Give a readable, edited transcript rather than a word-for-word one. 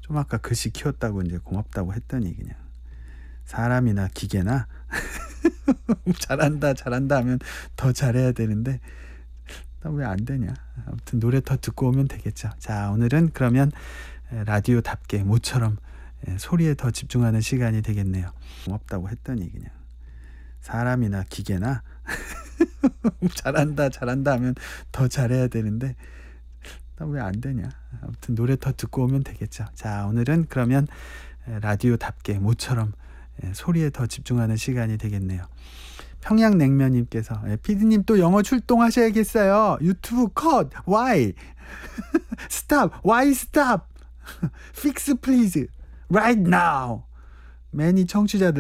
좀 아까 글씨 키웠다고 이제 고맙다고 했더니 그냥 사람이나 기계나 잘한다 잘한다 하면 더 잘해야 되는데 왜 안 되냐. 아무튼 노래 더 듣고 오면 되겠죠. 자, 오늘은 그러면 라디오답게 모처럼 소리에 더 집중하는 시간이 되겠네요. 고맙다고 했더니 그냥 사람이나 기계나 잘한다 잘한다 하면 더 잘해야 되는데 왜 안 되냐. 아무튼 노래 더 듣고 오면 되겠죠. 자, 오늘은 그러면 라디오답게 모처럼 소리에 더 집중하는 시간이 되겠네요. 평양냉면님께서 피디님 또 영어 출동하셔야겠어요. 유튜브 컷. Why? Stop. Why stop? Fix please. Right now. 매니 청취자들